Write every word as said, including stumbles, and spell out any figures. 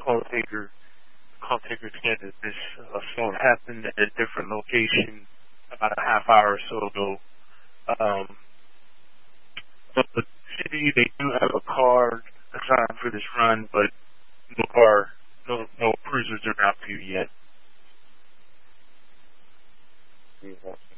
call taker, call taker said that this assault happened at a different location about a half hour or so ago. Um, but the city, they do have a car assigned for this run, but no car, no, no cruisers are out to you yet. Okay.